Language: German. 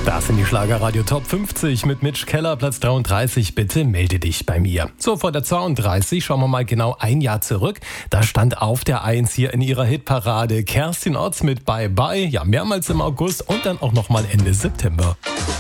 Das sind die Schlagerradio Top 50 mit Mitch Keller, Platz 33. Bitte melde dich bei mir. So, vor der 32 schauen wir mal genau ein Jahr zurück. Da stand auf der 1 hier in ihrer Hitparade Kerstin Otz mit Bye Bye. Ja, mehrmals im August und dann auch nochmal Ende September.